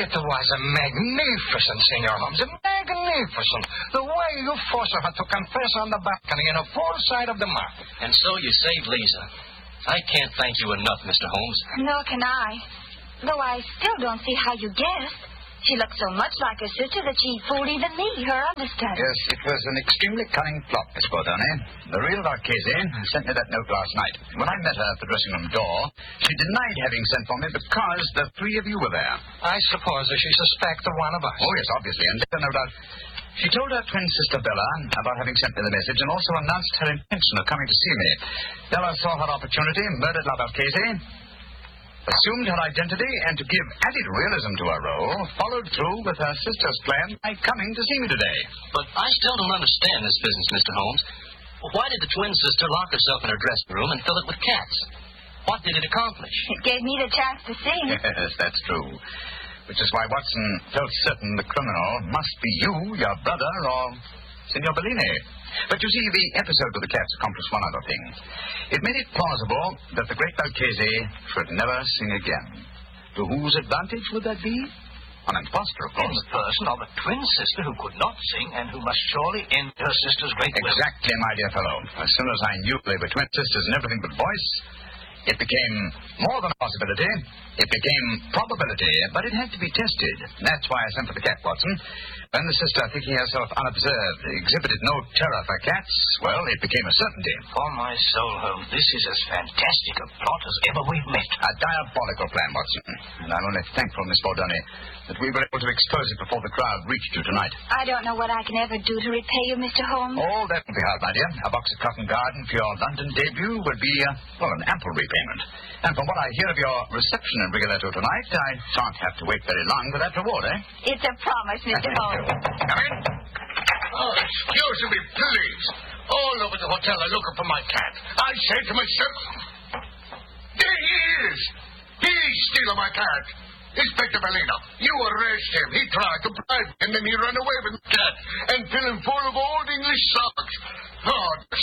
It was magnificent, Senor Holmes. Magnificent. The way you forced her to confess on the balcony in a full sight of the market. And so you saved Lisa. I can't thank you enough, Mr. Holmes. Nor can I. Though I still don't see how you guessed. She looked so much like her sister that she fooled even me, her understudy. Yes, it was an extremely cunning plot, Miss Bordone. The real Marchese sent me that note last night. When I met her at the dressing room door, she denied having sent for me because the three of you were there. I suppose that she suspected one of us. Oh, yes, obviously. And later, no doubt, she told her twin sister Bella about having sent me the message and also announced her intention of coming to see me. Bella saw her opportunity, murdered La Marchese, assumed her identity, and to give added realism to her role, followed through with her sister's plan by coming to see me today. But I still don't understand this business, Mr. Holmes. Why did the twin sister lock herself in her dressing room and fill it with cats? What did it accomplish? It gave me the chance to sing. Yes, that's true. Which is why Watson felt certain the criminal must be you, your brother, or Signor Bellini. But you see, the episode with the cats accomplished one other thing. It made it plausible that the great Marchese should never sing again. To whose advantage would that be? An impostor, of course. In the person of a twin sister who could not sing and who must surely end her sister's great will. Exactly, my dear fellow. As soon as I knew they were twin sisters and everything but voice, it became more than a possibility. It became probability, but it had to be tested. That's why I sent for the cat, Watson. When the sister, thinking herself unobserved, exhibited no terror for cats, well, it became a certainty. For my soul, Holmes, this is as fantastic a plot as ever we've met. A diabolical plan, Watson. And I'm only thankful, Miss Bordone, that we were able to expose it before the crowd reached you tonight. I don't know what I can ever do to repay you, Mr. Holmes. Oh, that won't be hard, my dear. A box of Cotton Garden for your London debut would be, an ample repayment. And from what I hear of your reception in Rigoletto tonight, I shan't have to wait very long for that reward, eh? It's a promise, Mr. Holmes. Come in. Oh, excuse me, please. All over the hotel are looking for my cat. I say to myself, there he is. He's stealing my cat. Inspector Bellino, you arrest him. He tried to bribe me, and then he ran away with the cat and fill him full of old English songs. Oh,